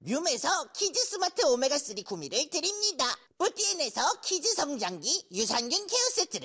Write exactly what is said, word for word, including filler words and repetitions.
뮌에서 키즈 스마트 오메가삼 구미를 드립니다. 뿌띠엔에서 키즈 성장기 유산균 케어 세트를